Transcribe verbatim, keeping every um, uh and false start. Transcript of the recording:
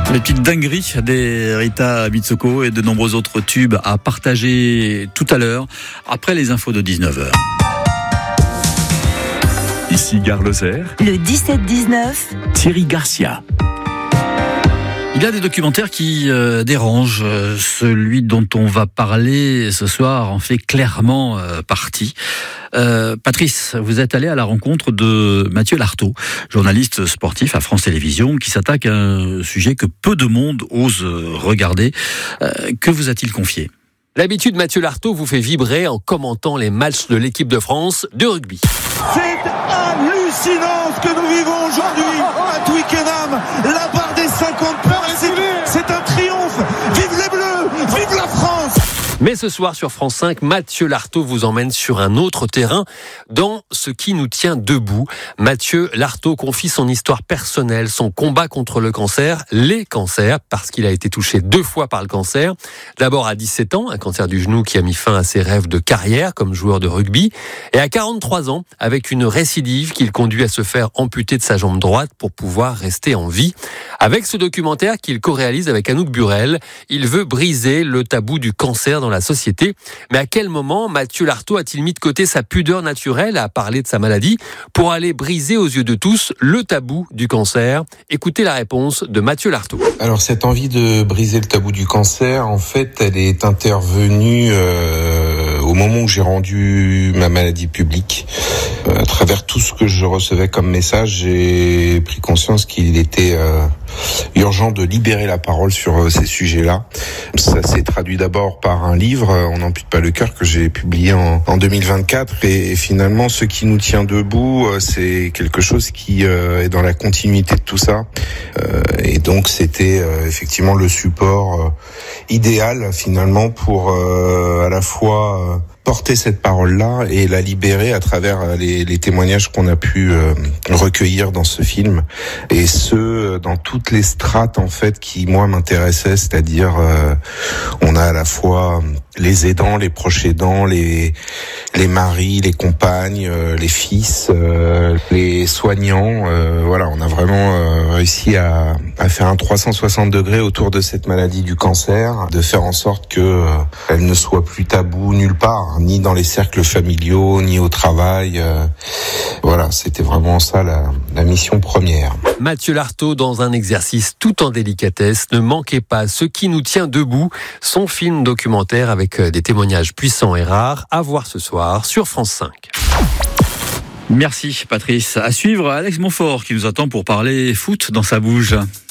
Les petites dingueries des Rita Mitsoko et de nombreux autres tubes à partager tout à l'heure, après les infos de dix-neuf heures. Ici Gare Lozère. Le dix-sept dix-neuf. Thierry Garcia. Il y a des documentaires qui euh, dérangent. Celui dont on va parler ce soir en fait clairement euh, partie. Euh, Patrice, vous êtes allé à la rencontre de Mathieu Lartaud, journaliste sportif à France Télévisions, qui s'attaque à un sujet que peu de monde ose regarder. Euh, que vous a-t-il confié ? L'habitude, Mathieu Lartaud vous fait vibrer en commentant les matchs de l'équipe de France de rugby. C'est hallucinant ce que nous vivons aujourd'hui à Twickenham. La barre des cinquante points, c'est, c'est un triomphe. Vive les Bleus, vive la France. Mais ce soir sur France cinq, Mathieu Lartaud vous emmène sur un autre terrain, dans ce qui nous tient debout. Mathieu Lartaud confie son histoire personnelle, son combat contre le cancer, les cancers, parce qu'il a été touché deux fois par le cancer. D'abord à dix-sept ans, un cancer du genou qui a mis fin à ses rêves de carrière comme joueur de rugby. Et à quarante-trois ans, avec une récidive qui le conduit à se faire amputer de sa jambe droite pour pouvoir rester en vie. Avec ce documentaire qu'il co-réalise avec Anouk Burel, il veut briser le tabou du cancer dans la société. Mais à quel moment Mathieu Lartaud a-t-il mis de côté sa pudeur naturelle à parler de sa maladie pour aller briser aux yeux de tous le tabou du cancer ? Écoutez la réponse de Mathieu Lartaud. Alors cette envie de briser le tabou du cancer, en fait, elle est intervenue euh, au moment où j'ai rendu ma maladie publique. Euh, à travers tout ce que je recevais comme message, j'ai pris conscience qu'il était euh, urgent de libérer la parole sur euh, ces sujets-là. Ça s'est traduit d'abord par un livre, On n'ampute pas le cœur, que j'ai publié en, en deux mille vingt-quatre. Et, et finalement, ce qui nous tient debout, euh, c'est quelque chose qui euh, est dans la continuité de tout ça. Euh, et donc, c'était euh, effectivement le support euh, idéal, finalement, pour euh, à la fois... Euh, porter cette parole-là et la libérer à travers les, les témoignages qu'on a pu euh, recueillir dans ce film, et ce dans toutes les strates en fait qui moi m'intéressaient, c'est-à-dire euh, on a à la fois les aidants, les proches aidants, les les maris, les compagnes, euh, les fils, euh, les soignants. Euh, voilà, on a vraiment euh, réussi à, à faire un trois cent soixante degrés autour de cette maladie du cancer, de faire en sorte que euh, elle ne soit plus tabou nulle part, ni dans les cercles familiaux, ni au travail. Euh, voilà, c'était vraiment ça la, la mission première. Mathieu Lartaud, dans un exercice tout en délicatesse, ne manquez pas Ce qui nous tient debout, son film documentaire avec des témoignages puissants et rares, à voir ce soir sur France cinq. Merci Patrice. À suivre, Alex Montfort qui nous attend pour parler foot dans sa bouge.